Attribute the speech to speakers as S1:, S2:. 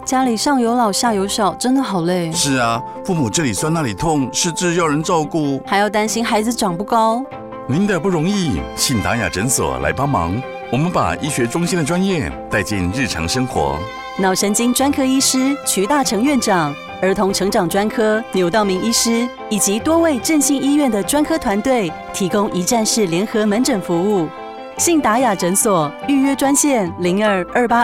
S1: 家里上有老下有小，真的好累。
S2: 是啊，父母这里酸那里痛，失智要人照顾，
S1: 还要担心孩子长不高。
S2: 您的不容易，信达雅诊所来帮忙。我们把医学中心的专业带进日常生活。
S1: 脑神经专科医师瞿大成院长，儿童成长专科牛道明医师，以及多位振兴医院的专科团队，提供一站式联合门诊服务。信达雅诊所预约专线0228